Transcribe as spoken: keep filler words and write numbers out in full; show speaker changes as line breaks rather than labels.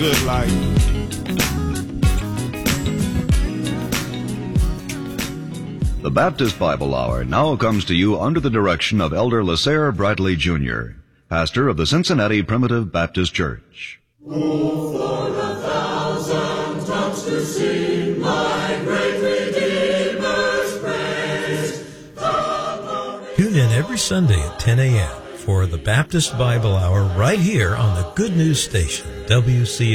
good life.
The Baptist Bible Hour now comes to you under the direction of Elder Lasser Bradley Junior, pastor of the Cincinnati Primitive Baptist Church.
Oh, for the thousand tongues to sing my great Redeemer's praise.
Tune in every Sunday at ten a.m. for the Baptist Bible Hour right here on the Good News Station, W C